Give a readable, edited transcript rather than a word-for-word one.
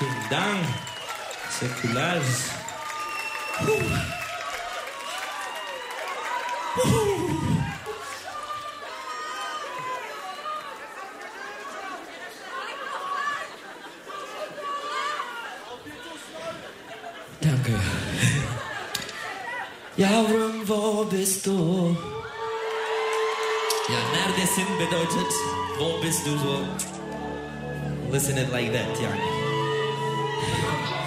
Vielen Dank. Teşekkürler. Danke. Yavrum, wo bist du? Ja, neredesin bedeutet, wo bist du so? Listen it like that, yani.